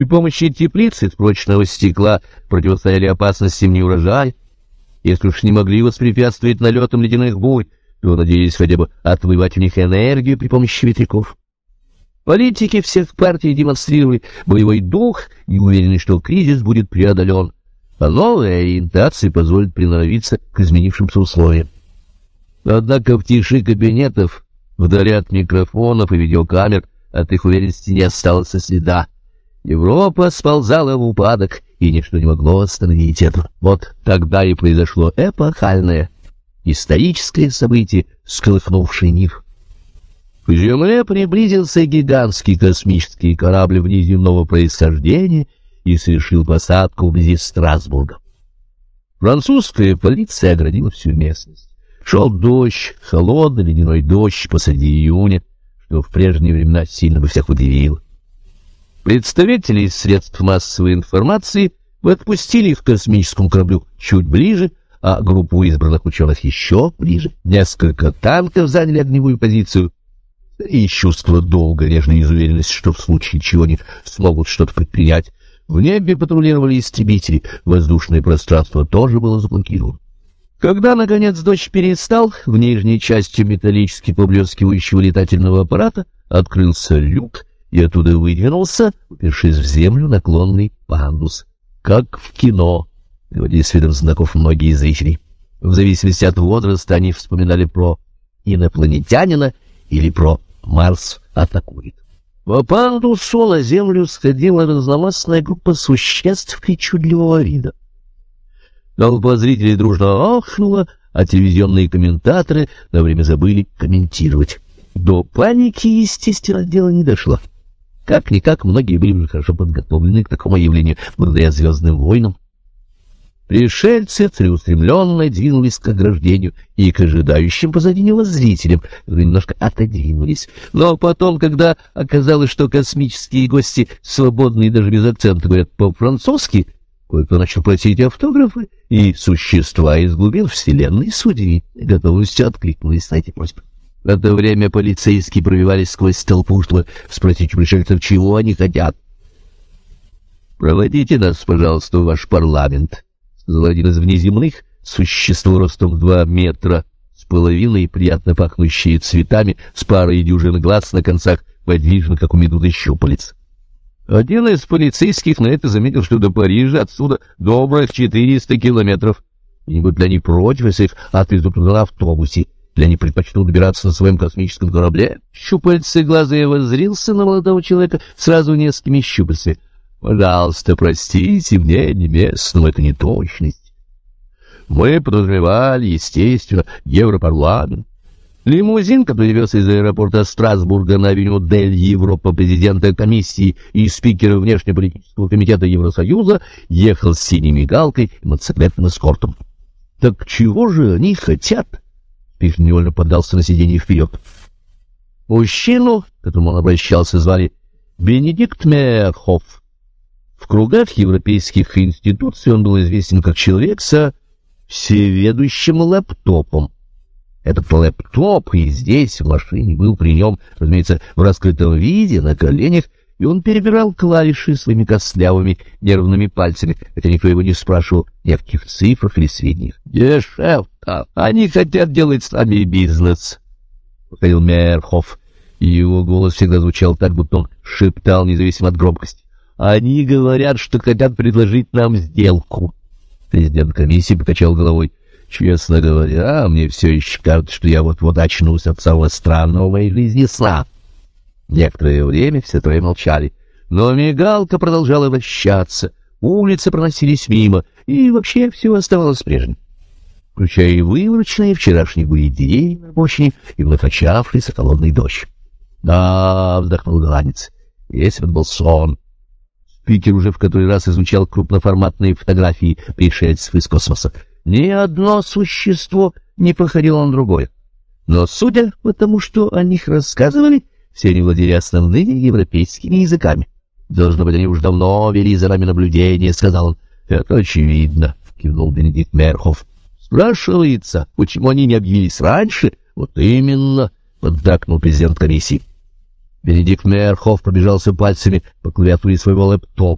помощи теплиц из прочного стекла противостояли опасностям неурожая. Если уж не могли воспрепятствовать налетам ледяных бурь, то надеялись хотя бы отвоевать у них энергию при помощи ветряков. Политики всех партий демонстрировали боевой дух и уверены, что кризис будет преодолен, а новая ориентация позволит приноровиться к изменившимся условиям. Однако в тиши кабинетов, вдали от микрофонов и видеокамер, от их уверенности не осталось следа. Европа сползала в упадок, и ничто не могло остановить это. Вот тогда и произошло эпохальное, историческое событие, всколыхнувшее мир. К Земле приблизился гигантский космический корабль внеземного происхождения и совершил посадку вблизи Страсбурга. Французская полиция оградила всю местность. Шел дождь, холодный ледяной дождь посреди июня, что в прежние времена сильно бы всех удивило. Представители средств массовой информации подпустили их к космическому кораблю чуть ближе, а группу избранных ученых еще ближе. Несколько танков заняли огневую позицию, и чувство долга, нежная уверенность, что в случае чего они смогут что-то предпринять. В небе патрулировали истребители, воздушное пространство тоже было заблокировано. Когда, наконец, дождь перестал, в нижней части металлически поблескивающего летательного аппарата открылся люк, и оттуда выдвинулся, упершись в землю, наклонный пандус. Как в кино, говорили с видом знаков многие зрители. В зависимости от возраста они вспоминали про инопланетянина или про «Марс атакует». По пандусу на землю сходила разномастная группа существ причудливого вида. Толпа зрителей дружно ахнула, а телевизионные комментаторы на время забыли комментировать. До паники, естественно, дело не дошло. Как-никак, многие были уже хорошо подготовлены к такому явлению благодаря «Звездным войнам». Пришельцы целеустремленно двинулись к ограждению и к ожидающим позади него зрителям, которые немножко отодвинулись. Но потом, когда оказалось, что космические гости свободно и даже без акцента говорят по-французски, кое-кто начал просить автографы, и существа из глубин вселенной с удивительной готовностью откликнулись на эти просьбы. В это время полицейские пробивались сквозь толпу, чтобы спросить у пришельцев, чего они хотят. «Проводите нас, пожалуйста, в ваш парламент», — сказал один из внеземных, существо ростом в 2 метра, с половиной, приятно пахнущие цветами, с парой дюжин глаз на концах, подвижно, как у медузы, щупалец. Один из полицейских на это заметил, что до Парижа отсюда добрых 400 километров. И не будут ли они против, если их отвезут туда на автобусе, или они предпочтут добираться на своем космическом корабле? Щупальцы глаза воззрился на молодого человека сразу несколькими щупальцами. «Пожалуйста, простите мне, не местному, это не точность. Мы подразумевали, естественно, Европарламент». Лимузин, который вез из аэропорта Страсбурга на авеню Дель Европа президента комиссии и спикера внешнеполитического комитета Евросоюза, ехал с синей мигалкой и мотоциклетным эскортом. «Так чего же они хотят?» Спикер невольно поддался на сиденье вперед. Мужчину, к которому он обращался, звали Бенедикт Мейерхоф. В кругах европейских институций он был известен как человек со всеведущим лэптопом. Этот лэптоп и здесь, в машине, был при нем, разумеется, в раскрытом виде, на коленях, и он перебирал клавиши своими костлявыми нервными пальцами, хотя никто его не спрашивал ни о каких цифрах или сведениях. «Дешевка! Они хотят делать с нами бизнес!» — повторил Мейерхоф, и его голос всегда звучал так, будто он шептал, независимо от громкости. «Они говорят, что хотят предложить нам сделку!» Президент комиссии покачал головой. «Честно говоря, мне все еще кажется, что я вот-вот очнулся от самого странного в моей жизни сна». Некоторое время все трое молчали, но мигалка продолжала вращаться, улицы проносились мимо, и вообще все оставалось прежним, включая и выборочные вчерашние бури деревьев на обочине и вновь начавшийся холодный дождь. «Да», — вздохнул голландец, — «если бы это был сон». Спикер уже в который раз изучал крупноформатные фотографии пришельцев из космоса. Ни одно существо не походило на другое. Но, судя по тому, что о них рассказывали, все они владели основными европейскими языками. «Должно быть, они уж давно вели за нами наблюдение», — сказал он. «Это очевидно», — кивнул Бенедикт Мейерхоф. «Спрашивается, почему они не объявились раньше?» «Вот именно», — поддакнул президент комиссии. Бенедикт Мейерхоф пробежался пальцами по клавиатуре своего лэптопа.